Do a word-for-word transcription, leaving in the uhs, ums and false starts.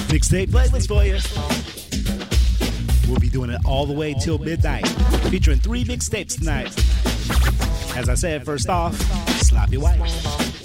Mixtape playlist for you. We'll be doing it all the way till midnight, featuring three mixtapes tonight. As I said, first off, Sloppy White.